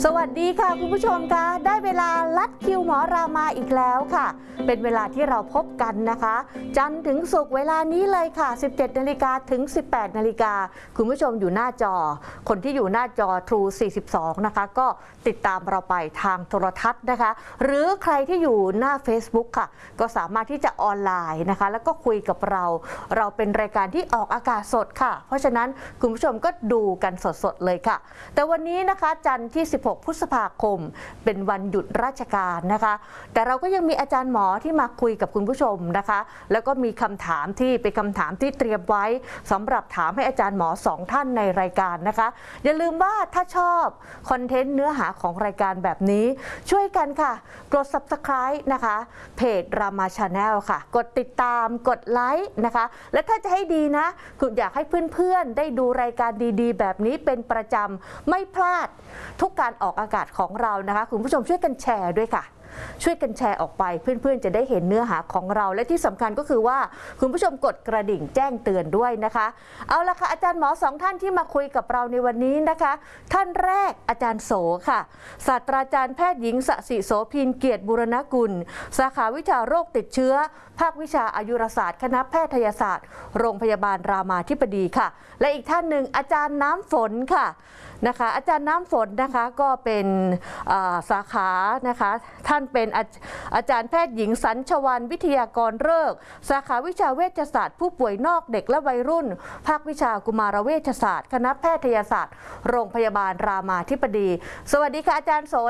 สวัสดีค่ะคุณผู้ชมคะได้เวลาลัดคิวหมอรามาอีกแล้วค่ะเป็นเวลาที่เราพบกันนะคะจันทร์ถึงศุกร์เวลานี้เลยค่ะ 17 นาฬิกาถึง 18 นาฬิกาคุณผู้ชมอยู่หน้าจอคนที่อยู่หน้าจอ True 42 นะคะก็ติดตามเราไปทางโทรทัศน์นะคะหรือใครที่อยู่หน้า Facebook ค่ะก็สามารถที่จะออนไลน์นะคะแล้วก็คุยกับเราเป็นรายการที่ออกอากาศสดค่ะเพราะฉะนั้นคุณผู้ชมก็ดูกันสดๆเลยค่ะแต่วันนี้นะคะจันทร์ที่16 พฤษภาคมเป็นวันหยุดราชการนะคะแต่เราก็ยังมีอาจารย์หมอที่มาคุยกับคุณผู้ชมนะคะแล้วก็มีคำถามที่เป็นคำถามที่เตรียมไว้สำหรับถามให้อาจารย์หมอ2ท่านในรายการนะคะอย่าลืมว่าถ้าชอบคอนเทนต์เนื้อหาของรายการแบบนี้ช่วยกันค่ะกด Subscribe นะคะเพจรามาชาแนลค่ะกดติดตามกดไลค์นะคะและถ้าจะให้ดีนะคุณอยากให้เพื่อนๆได้ดูรายการดีๆแบบนี้เป็นประจำไม่พลาดทุกการออกอากาศของเรานะคะคุณผู้ชมช่วยกันแชร์ด้วยค่ะช่วยกันแชร์ออกไปเพื่อนๆจะได้เห็นเนื้อหาของเราและที่สำคัญก็คือว่าคุณผู้ชมกดกระดิ่งแจ้งเตือนด้วยนะคะเอาละค่ะอาจารย์หมอ2ท่านที่มาคุยกับเราในวันนี้นะคะท่านแรกอาจารย์โสค่ะศาสตราจารย์แพทย์หญิงสศิโสภินเกียรติบูรณกุลสาขาวิชาโรคติดเชื้อภาควิชาอายุรศาสตร์คณะแพทยศาสตร์โรงพยาบาลรามาธิบดีค่ะและอีกท่านหนึ่งอาจารย์น้ำฝนค่ะนะคะอาจารย์น้ำฝนนะคะก็เป็นสาขานะคะท่านเป็นอาจารย์แพทย์หญิงสัญชวรรณวิทยากรฤกษ์สาขาวิชาเวชศาสตร์ผู้ป่วยนอกเด็กและวัยรุ่นภาควิชากุมารเวชศาสตร์คณะแพทยศาสตร์โรงพยาบาลรามาธิบดีสวัสดีค่ะอาจารย์โส